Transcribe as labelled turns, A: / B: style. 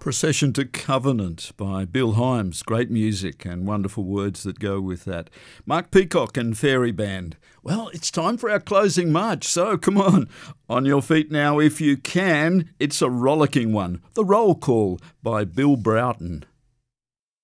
A: Procession to Covenant by Bill Himes. Great music and wonderful words that go with that. Mark Peacock and Fairy Band. Well, it's time for our closing march, so come on your feet now if you can. It's a rollicking one. The Roll Call by Bill Broughton.